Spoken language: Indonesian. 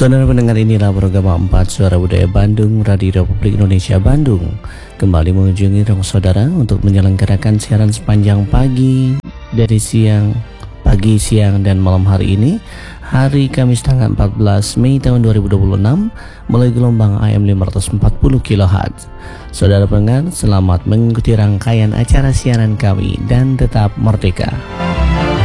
Saudara pendengar, inilah program 4 Suara Budaya Bandung, Radio Republik Indonesia Bandung. Kembali mengunjungi ruang saudara untuk menyelenggarakan siaran sepanjang pagi dari pagi, siang, dan malam hari ini, hari Kamis tanggal 14 Mei tahun 2026, melalui gelombang AM 540 kHz. Saudara pendengar, selamat mengikuti rangkaian acara siaran kami dan tetap merdeka.